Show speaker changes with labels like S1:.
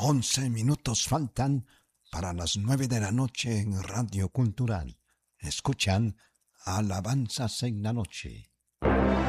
S1: 11 minutos faltan para las 9 de la noche en Radio Cultural. Escuchan Alabanzas en la Noche.